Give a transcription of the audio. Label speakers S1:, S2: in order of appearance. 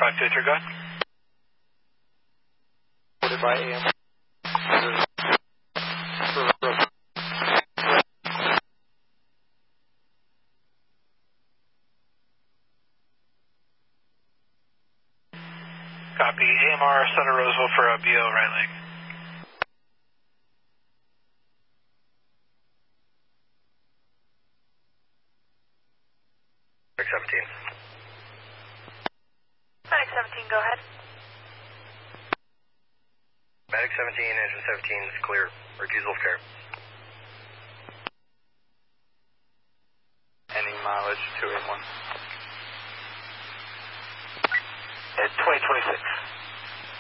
S1: 523, go ahead.
S2: Ordered by AM.
S1: Copy. AMR Sutter Roseville for BO right leg.
S3: Medic 17.
S4: Medic 17, go ahead.
S3: Medic 17, engine 17 is clear. Refusal of care.
S2: Ending mileage 281.
S1: At 2026.